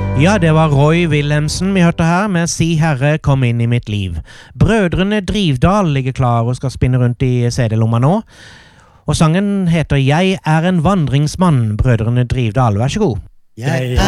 Ja, det var Roy Wilhelmsen vi hørte her med Si Herre, kom inn i mitt liv. Brødrene Drivdal ligger klar og skal spinne rundt i CD-lomma nå. Og sangen heter Jeg er en vandringsmann, Brødrene Drivdal. Vær så god. Jeg